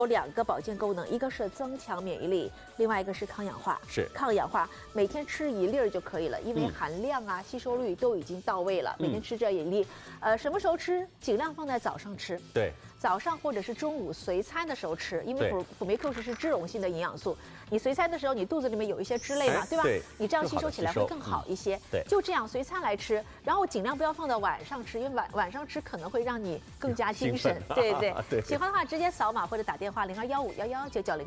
有2个保健功能，一个是增强免疫力，另外一个是抗氧化。 是抗氧化，每天吃1粒就可以了，因为含量啊、吸收率都已经到位了。每天吃这1粒，什么时候吃？尽量放在早上吃。 对， 早上或者是中午随餐的时候吃，因为辅酶 Q10是脂溶性的营养素，你随餐的时候你肚子里面有一些脂类嘛，对吧？ 对， 你这样吸收起来会更好一些。 对， 就这样随餐来吃，然后尽量不要放到晚上吃，因为晚上吃可能会让你更加精神。对对对，喜欢的话直接扫码或者打电话0215119900。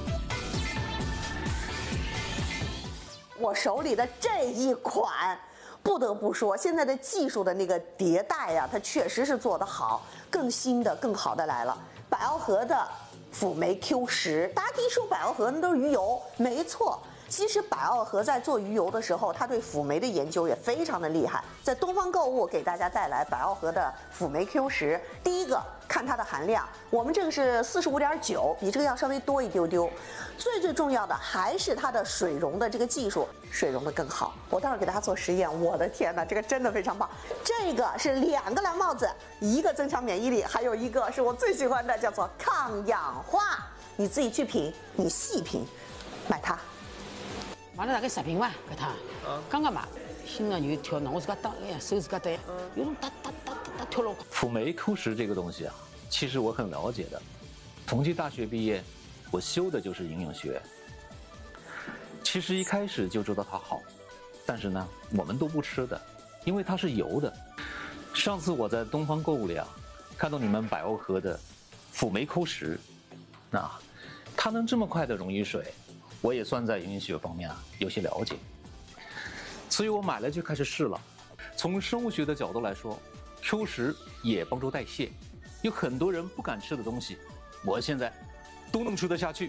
我手里的这一款，不得不说，现在的技术的那个迭代呀，它确实是做得好，更新的、更好的来了。百奥和的辅酶 Q10，大家第一说百奥和那都是鱼油，没错。其实百奥和在做鱼油的时候，它对辅酶的研究也非常的厉害。在东方购物给大家带来百奥和的辅酶 Q10，第一个看它的含量，我们这个是45.9，比这个要稍微多一丢丢。最重要的还是它的水溶的这个技术，水溶的更好。我待会儿给大家做实验，我的天哪，这个真的非常棒。这个是2个蓝帽子，一个增强免疫力，还有一个是我最喜欢的，叫做抗氧化。你自己去品，你细品，买它。 买了大概10瓶吧，给他。刚刚买，心脏有跳，我自个打，哎呀，手自个抖，有种哒跳了。 辅酶 Q10这个东西啊，其实我很了解的。同济大学毕业，我修的就是营养学。其实一开始就知道它好，但是呢，我们都不吃的，因为它是油的。上次我在东方购物里啊，看到你们百奥和的辅酶 Q10，它能这么快的溶于水。我也算在营养学方面有些了解，所以我买了就开始试了。从生物学的角度来说 ，Q10也帮助代谢，有很多人不敢吃的东西，我现在都能吃得下去。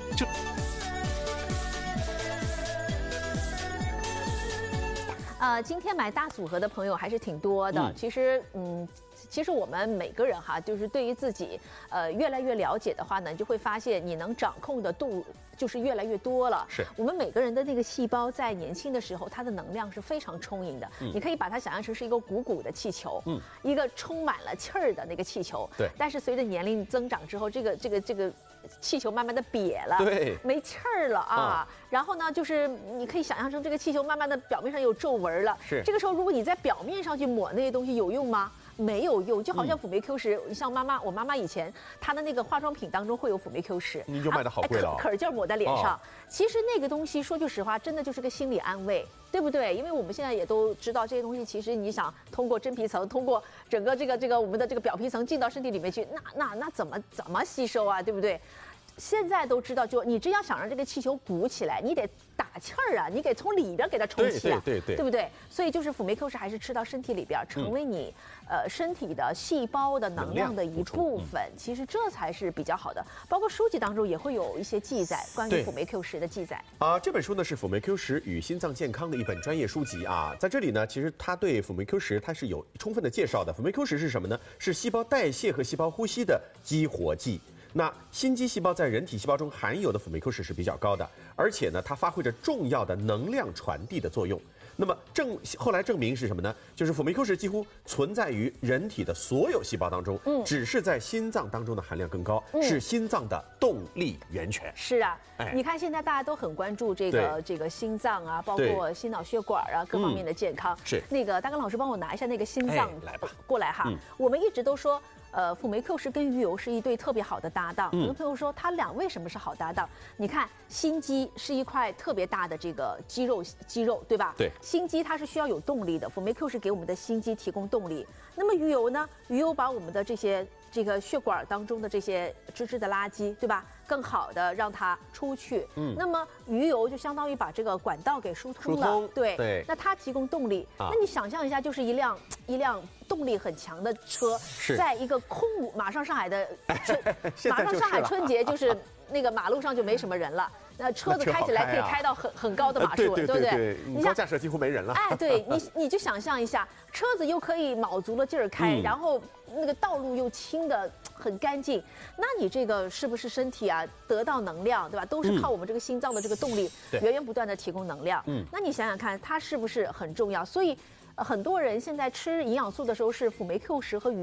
今天买大组合的朋友还是挺多的。其实我们每个人哈，就是对于自己越来越了解的话呢，你就会发现你能掌控的度就是越来越多了。 是我们每个人的那个细胞在年轻的时候，它的能量是非常充盈的。你可以把它想象成是一个鼓鼓的气球，一个充满了气儿的那个气球。 对。 但是随着年龄增长之后，这个气球慢慢的瘪了， 对， 没气儿了啊。然后呢，就是你可以想象成这个气球慢慢的表面上有皱纹了。 是。 这个时候，如果你在表面上去抹那些东西，有用吗？没有用，就好像辅酶 Q10，你像我妈妈以前她的那个化妆品当中会有辅酶 Q10， 你就卖的好贵了， 可劲儿抹在脸上。其实那个东西说句实话，真的就是个心理安慰，对不对？因为我们现在也都知道这些东西，其实你想通过真皮层，通过整个这个我们的这个表皮层进到身体里面去，那怎么吸收啊，对不对？现在都知道，就你真要想让这个气球鼓起来，你得打气儿啊，你得从里边给它充气啊， 对不对？所以就是辅酶 Q10还是吃到身体里边，成为你身体的细胞的能量的一部分。其实这才是比较好的。包括书籍当中也会有一些记载关于辅酶 Q10的记载这本书呢是辅酶 Q10与心脏健康的一本专业书籍啊。在这里呢，其实它对辅酶 Q10它是有充分的介绍的。辅酶 Q10是什么呢？是细胞代谢和细胞呼吸的激活剂。那心肌细胞在人体细胞中含有的辅酶 Q10是比较高的，而且呢，它发挥着重要的能量传递的作用。那么后来证明是什么呢？就是辅酶 Q10几乎存在于人体的所有细胞当中，只是在心脏当中的含量更高，是心脏的动力源泉。 是啊，你看现在大家都很关注这个心脏啊，包括心脑血管啊各方面的健康。 是那个大刚老师帮我拿一下那个心脏过来哈。我们一直都说。辅酶 Q10跟鱼油是一对特别好的搭档。有的朋友说他俩为什么是好搭档？你看心肌是一块特别大的这个肌肉，对吧？ 对。 心肌它是需要有动力的，辅酶 Q10给我们的心肌提供动力。那么鱼油呢？鱼油把我们的这个血管当中的这些脂的垃圾，对吧？更好的让它出去。那么鱼油就相当于把这个管道给疏通了。对。那它提供动力。那你想象一下，就是一辆动力很强的车，在一个空无，马上上海春节就是那个马路上就没什么人了。那车子开起来可以开到很高的码数，对不对？ 你高架车几乎没人了。 对你就想象一下，车子又可以卯足了劲儿开，然后那个道路又清的很干净，那你这个是不是身体啊得到能量，对吧？都是靠我们这个心脏的这个动力源源不断的提供能量。那你想想看，它是不是很重要？所以很多人现在吃营养素的时候是辅酶 Q10和鱼油。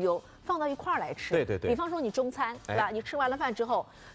放到一块儿来吃。 对对对。 比方说你中餐，对吧？你吃完了饭之后，